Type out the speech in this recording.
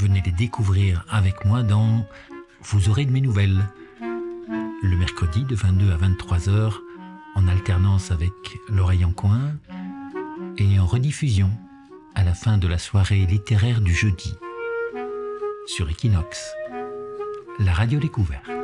venez les découvrir avec moi dans Vous aurez de mes nouvelles. Le mercredi de 22 à 23 heures, en alternance avec l'oreille en coin et en rediffusion à la fin de la soirée littéraire du jeudi sur Equinox, la radio découverte.